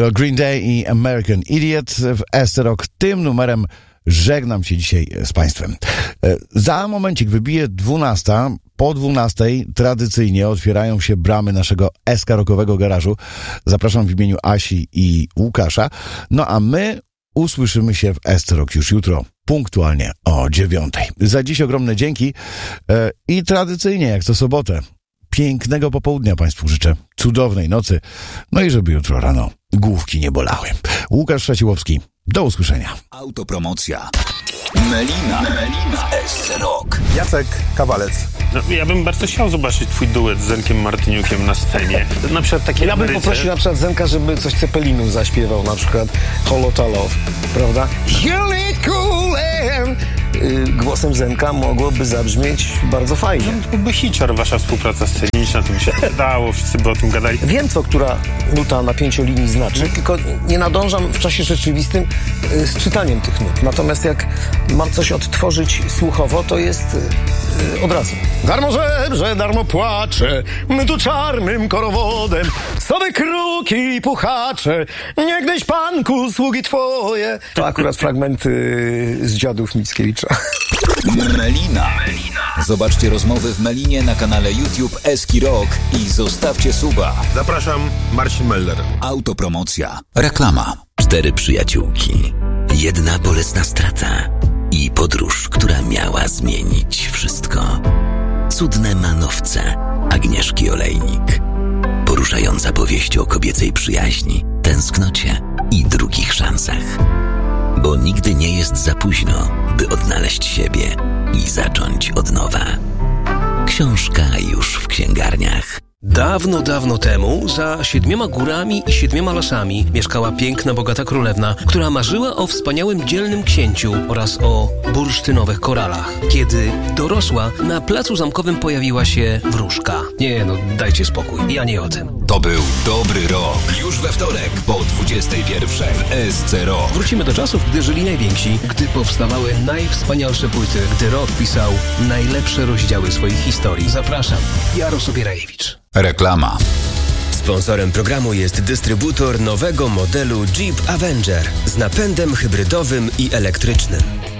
To Green Day i American Idiot w S-Rock. Tym numerem żegnam się dzisiaj z Państwem. Za momencik wybije 12. Po 12 tradycyjnie otwierają się bramy naszego SK-Rockowego garażu. Zapraszam w imieniu Asi i Łukasza. No a my usłyszymy się w S-Rock już jutro, punktualnie o 9. Za dziś ogromne dzięki i tradycyjnie, jak co sobotę, pięknego popołudnia Państwu życzę, cudownej nocy, no i żeby jutro rano główki nie bolały. Łukasz Szaciłowski, do usłyszenia. Autopromocja. Melina w S-Rock. Jacek Kawalec. No, ja bym bardzo chciał zobaczyć twój duet z Zenkiem Martyniukiem na scenie. Na przykład takie Ja bym poprosił na przykład Zenka, żeby coś Cepelinów zaśpiewał, na przykład Holota Love, prawda? Głosem Zenka mogłoby zabrzmieć bardzo fajnie. To byłby hicior, wasza współpraca sceniczna, to by się dało, wszyscy by o tym gadali. Wiem, co która nuta na 5 linii znaczy, tylko nie nadążam w czasie rzeczywistym z czytaniem tych nut. Natomiast jak mam coś odtworzyć słuchowo, to jest od razu. Darmo żebrze, darmo płacze, my tu czarnym korowodem, sobie kruki i puchacze, niegdyś panku sługi twoje. To akurat fragmenty z Dziadów Mickiewicza. Melina. Zobaczcie rozmowy w Melinie na kanale YouTube Eski Rock i zostawcie suba. Zapraszam, Marcin Meller. Autopromocja. Reklama. 4 przyjaciółki, jedna bolesna strata i podróż, która miała zmienić wszystko. Cudne manowce Agnieszki Olejnik. Poruszająca powieść o kobiecej przyjaźni, tęsknocie i drugich szansach. Bo nigdy nie jest za późno, by odnaleźć siebie i zacząć od nowa. Książka już w księgarniach. Dawno, dawno temu, za 7 górami i 7 lasami mieszkała piękna, bogata królewna, która marzyła o wspaniałym, dzielnym księciu oraz o bursztynowych koralach. Kiedy dorosła, na placu zamkowym pojawiła się wróżka. Nie, no dajcie spokój, ja nie o tym. To był dobry rok. Już we wtorek po 21 w SC Rock. Wrócimy do czasów, gdy żyli najwięksi, gdy powstawały najwspanialsze płyty, gdy rock pisał najlepsze rozdziały swoich historii. Zapraszam, Jarosz Obierajewicz. Reklama. Sponsorem programu jest dystrybutor nowego modelu Jeep Avenger z napędem hybrydowym i elektrycznym.